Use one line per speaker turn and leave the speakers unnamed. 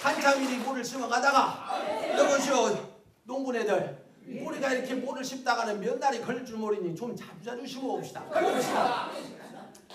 한참 일이 모를 심어가다가 이것이요 농부네들 우리가 이렇게 모를 심다가는 몇 날이 걸릴 줄 모르니 좀 자주 심어 봅시다.